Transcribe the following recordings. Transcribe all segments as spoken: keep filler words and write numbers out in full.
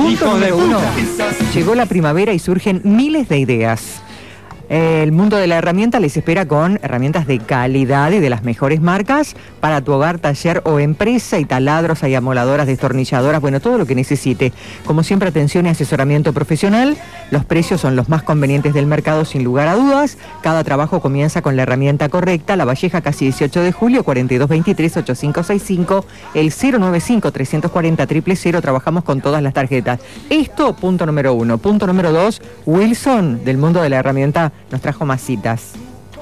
Punto número uno. Llegó la primavera y surgen miles de ideas. El mundo de la herramienta les espera con herramientas de calidad y de las mejores marcas para tu hogar, taller o empresa. Y taladros, hay amoladoras, destornilladoras, bueno, todo lo que necesite. Como siempre, atención y asesoramiento profesional. Los precios son los más convenientes del mercado, sin lugar a dudas. Cada trabajo comienza con la herramienta correcta. La Valleja, casi dieciocho de julio, cuarenta y dos veintitrés, ochenta y cinco sesenta y cinco, el cero noventa y cinco, trescientos cuarenta, cero cero cero. Trabajamos con todas las tarjetas. Esto, punto número uno. Punto número dos, Wilson, del mundo de la herramienta, nos trajo masitas.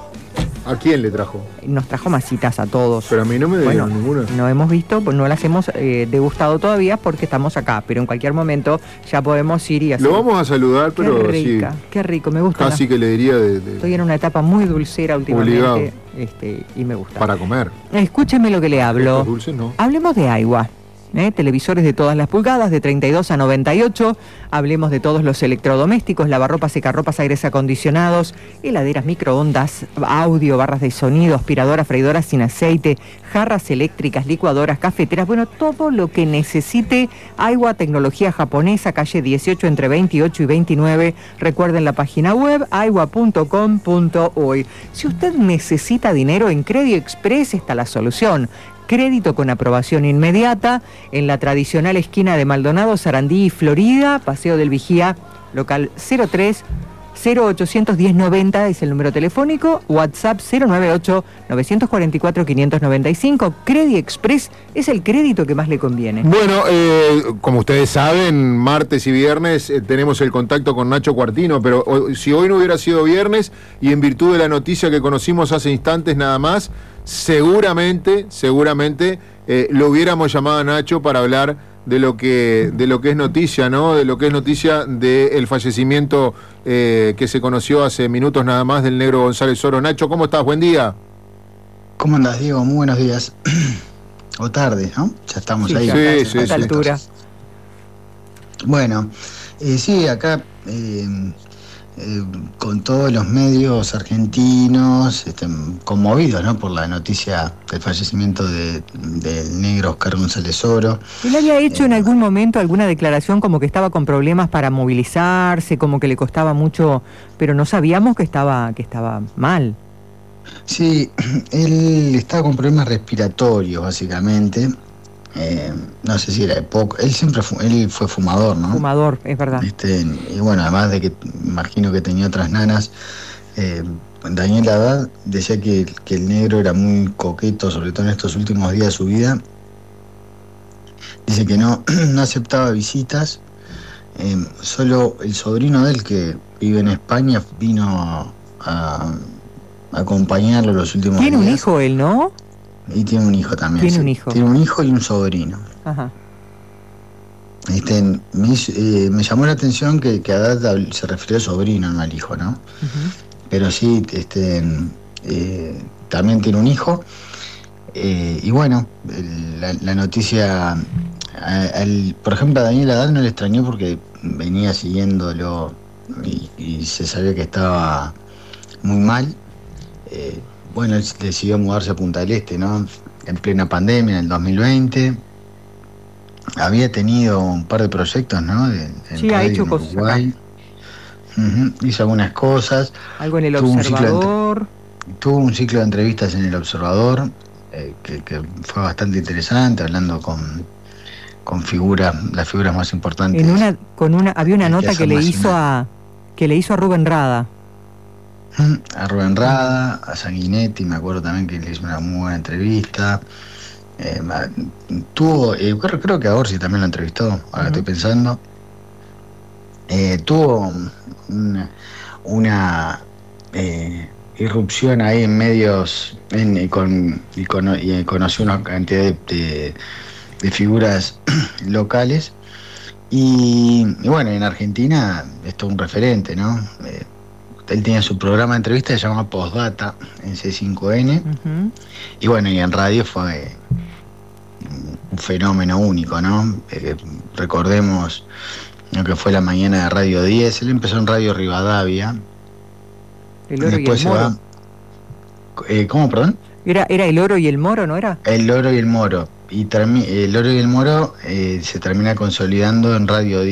¿A quién le trajo? Nos trajo masitas a todos. Pero a mí no me dieron bueno, ninguna. No hemos visto, pues no las hemos eh, degustado todavía porque estamos acá, pero en cualquier momento ya podemos ir y hacer. Lo vamos a saludar, pero qué rica, sí. Qué rico, me gusta. Casi la... que le diría de, de... Estoy en una etapa muy dulcera últimamente, este, y me gusta. Para comer. Escúcheme lo que le hablo. Los dulces no. Hablemos de agua. ¿Eh? Televisores de todas las pulgadas, de treinta y dos a noventa y ocho. Hablemos de todos los electrodomésticos, lavarropas, secarropas, aires acondicionados, heladeras, microondas, audio, barras de sonido, aspiradoras, freidoras sin aceite, jarras eléctricas, licuadoras, cafeteras, bueno, todo lo que necesite. Aiwa, tecnología japonesa, calle dieciocho, entre veintiocho y veintinueve. Recuerden la página web aiwa punto com punto uy. Si usted necesita dinero, en Credit Express está la solución. Crédito con aprobación inmediata en la tradicional esquina de Maldonado, Sarandí y Florida, Paseo del Vigía, local cero tres cero ochocientos diez noventa es el número telefónico, WhatsApp cero noventa y ocho, novecientos cuarenta y cuatro, quinientos noventa y cinco. Credit Express es el crédito que más le conviene. Bueno, eh, como ustedes saben, martes y viernes eh, tenemos el contacto con Nacho Cuartino, pero o, si hoy no hubiera sido viernes y en virtud de la noticia que conocimos hace instantes nada más, seguramente, seguramente eh, lo hubiéramos llamado a Nacho para hablar de lo que de lo que es noticia, ¿no? De lo que es noticia del fallecimiento eh, que se conoció hace minutos nada más del negro González Oro. Nacho, ¿cómo estás? Buen día. ¿Cómo andás, Diego? Muy buenos días. O tarde, ¿no? Ya estamos sí, ahí. Ya, sí, a sí, esta sí. altura. Bueno, eh, sí, acá eh, eh, con todos los medios argentinos este, conmovidos, ¿no? Por la noticia del fallecimiento de, del negro Oscar González Oro. Él había hecho eh, en algún momento alguna declaración como que estaba con problemas para movilizarse, como que le costaba mucho, pero no sabíamos que estaba, que estaba mal. Sí, él estaba con problemas respiratorios, básicamente. Eh, no sé si era de poco. Él siempre fu él fue fumador, ¿no? Fumador, es verdad. Este, y bueno, además de que imagino que tenía otras nanas, eh, Daniel Haddad decía que, que el negro era muy coqueto, sobre todo en estos últimos días de su vida. Dice que no, no aceptaba visitas. Eh, solo el sobrino de él, que vive en España, vino a, a acompañarlo los últimos días. Tiene un hijo él, ¿no? Y tiene un hijo también. Tiene sí. un hijo. Tiene un hijo y un sobrino. Ajá. Este, me, hizo, eh, me llamó la atención que, que Haddad se refirió al sobrino, no al hijo, ¿no? Uh-huh. Pero sí, este, eh, también tiene un hijo. Eh, y bueno, el, la, la noticia, a, al, por ejemplo, a Daniel Haddad no le extrañó porque venía siguiéndolo y, y se sabía que estaba muy mal. Eh, Bueno, él decidió mudarse a Punta del Este, ¿no? En plena pandemia, en el dos mil veinte. Había tenido un par de proyectos, ¿no? De, de sí, ha hecho cosas. Uh-huh. Hizo algunas cosas. Algo en el tuvo Observador. Un de, tuvo un ciclo de entrevistas en el Observador, eh, que, que fue bastante interesante, hablando con, con figuras, las figuras más importantes. En una, con una, había una nota que le hizo a, que le hizo a Rubén Rada. A Rubén Rada, a Sanguinetti, me acuerdo también que le hizo una muy buena entrevista. Eh, tuvo, eh, creo, creo que a Orsi también lo entrevistó, ahora uh-huh. estoy pensando. Eh, tuvo una, una eh, irrupción ahí en medios en, y, con, y, con, y conoció una cantidad de, de, de figuras locales. Y, y bueno, en Argentina es todo un referente, ¿no? Eh, Él tenía su programa de entrevistas, se llama Postdata, en C cinco N. Uh-huh. Y bueno, y en radio fue un fenómeno único, ¿no? Eh, recordemos lo que fue la mañana de Radio diez. Él empezó en Radio Rivadavia. El Oro y el Moro. Va, eh, ¿Cómo, perdón? Era, era El Oro y el Moro, ¿no era? El Oro y el Moro. Y termi- El Oro y el Moro eh, se termina consolidando en Radio diez.